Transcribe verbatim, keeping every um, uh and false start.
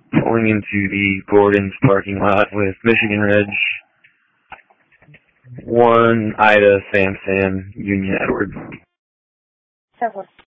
pulling into the Gordon's parking lot with Michigan Ridge, one Ida Sam Sam Union Edward. Several.